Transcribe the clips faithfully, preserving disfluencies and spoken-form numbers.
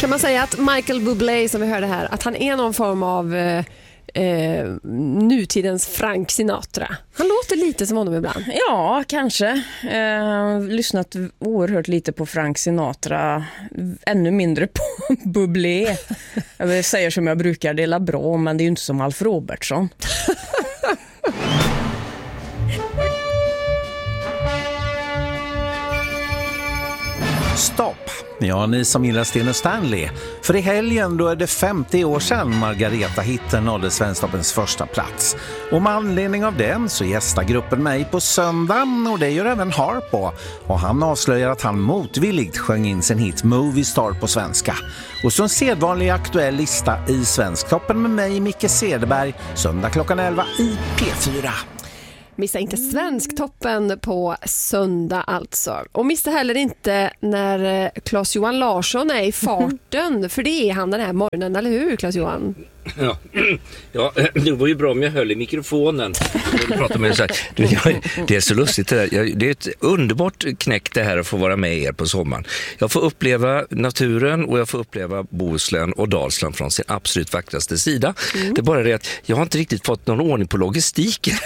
Kan man säga att Michael Bublé, som vi hörde här, att han är någon form av eh, eh, nutidens Frank Sinatra? Han låter lite som honom ibland. Ja, kanske. Eh, lyssnat oerhört lite på Frank Sinatra. Ännu mindre på Bublé. Jag säger som jag brukar, det är bra, men det är ju inte som Alf Robertson. Stopp! Ja, ni som gillar Sten och Stanley. För i helgen då är det femtio år sedan Margareta-hitten nådde Svensktoppens första plats. Och med anledning av den så gästar gruppen mig på söndagen, och det gör även Harpo. Och han avslöjar att han motvilligt sjöng in sin hit Movie Star på svenska. Och så en sedvanlig aktuell lista i Svensktoppen med mig, Micke Cederberg, söndag klockan elva i P fyra. Missa inte Svensktoppen på söndag alltså. Och missa heller inte när Claes-Johan Larsson är i farten. För det är han den här morgonen, eller hur Claes-Johan? Ja. ja, det var ju bra om jag höll i mikrofonen. Pratar med så här. Det är så lustigt det där. Det är ett underbart knäck det här att få vara med er på sommaren. Jag får uppleva naturen och jag får uppleva Bohuslän och Dalsland från sin absolut vackraste sida. Mm. Det är bara det att jag har inte riktigt fått någon ordning på logistiken.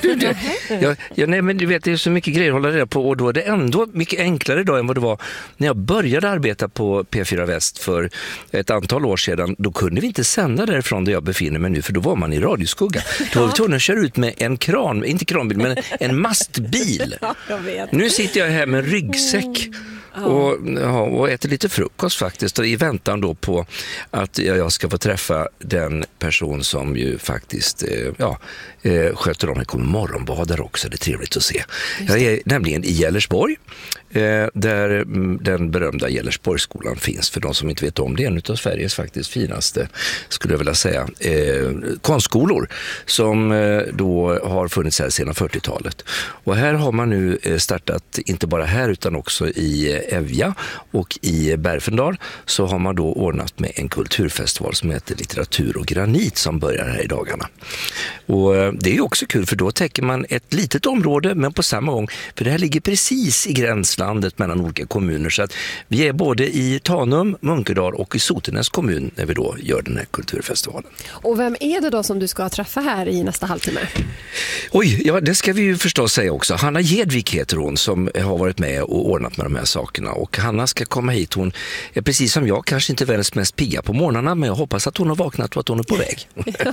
jag, jag, nej, men du vet, det är så mycket grejer att hålla reda på, och då är det ändå mycket enklare idag än vad det var när jag började arbeta på P fyra Väst för ett antal år sedan. Då kunde vi inte sända därifrån där jag befinner mig nu, för då var man i radioskugga. Då var vi tvungna att köra ut med en kran, inte kranbil, men en mastbil. Ja, jag vet. Nu sitter jag här med en ryggsäck och, ja, och äter lite frukost faktiskt, och i väntan då på att jag ska få träffa den person som ju faktiskt eh, ja, eh, sköter om mig, kommer morgonbadare också, det är trevligt att se. Jag är nämligen i Gällersborg, eh, där den berömda Gällersborgsskolan finns, för de som inte vet om det, är en av Sveriges faktiskt finaste, skulle jag vilja säga, eh, konstskolor som eh, då har funnits här sedan fyrtiotalet. Och här har man nu eh, startat, inte bara här utan också i Evja och i Berfendal, så har man då ordnat med en kulturfestival som heter Litteratur och Granit, som börjar här i dagarna. Och det är också kul, för då täcker man ett litet område, men på samma gång, för det här ligger precis i gränslandet mellan olika kommuner, så att vi är både i Tanum, Munkedal och i Sotenäs kommun när vi då gör den här kulturfestivalen. Och vem är det då som du ska träffa här i nästa halvtimme? Oj, ja, det ska vi ju förstås säga också. Hanna Gedvik heter hon, som har varit med och ordnat med de här sakerna. Och Hanna ska komma hit. Hon är precis som jag, kanske inte världens mest pigga på morgnarna, men jag hoppas att hon har vaknat och att hon är på väg.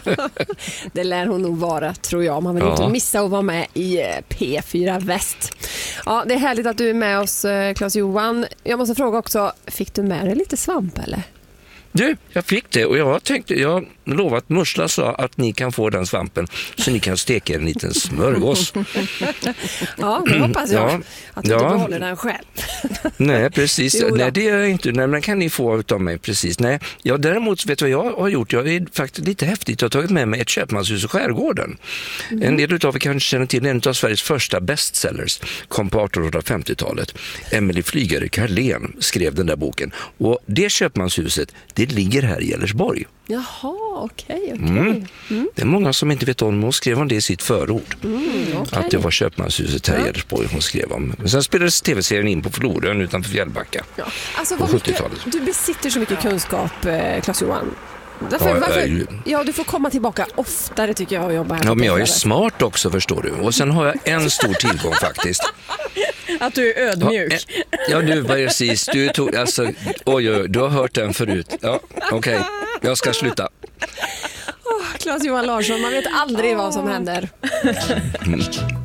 Det lär hon nog vara, tror jag. Man vill ja. inte missa att vara med i P fyra Väst. Ja, det är härligt att du är med oss, Claes-Johan. Jag måste fråga också, fick du med dig lite svamp eller? Du, jag fick det, och jag tänkte, jag lovat Mursla sa att ni kan få den svampen så ni kan steka en liten smörgås. Ja, det hoppas jag. Ja, att du ja. inte behåller den själv. Nej, precis. Nej, det är jag inte. Nej, men kan ni få utav mig, precis. Nej, jag däremot vet vad jag har gjort. Jag är faktiskt lite häftigt. Jag har tagit med mig ett köpmanshus i skärgården. Mm. En del utav er kanske känner till en av Sveriges första bestsellers. Kom på artonhundrafemtiotalet. Emily Flygare Carlén skrev den där boken. Och det köpmanshuset, det ligger här i Gällersborg. Jaha, okej. Okay, okay. mm. mm. Det är många som inte vet om, hon skrev om det i sitt förord. Mm, okay. Att det var köpmanshuset här i Gällersborg hon skrev om. Men sen spelades tv-serien in på Florön utanför Fjällbacka. Ja. Alltså, på sjuttiotalet. Du besitter så mycket kunskap, Claes-Johan. Därför, ja, varför, jag, ja, du får komma tillbaka oftare tycker jag och jobba här. Ja, men jag är smart också, förstår du. Och sen har jag en stor tillgång faktiskt. Att du är ödmjuk. Ja, ja du, precis. Du, tog, alltså, oj, oj, du har hört den förut. Ja, okej. Okay. Jag ska sluta. Oh, Claes-Johan Larsson, man vet aldrig oh. vad som händer.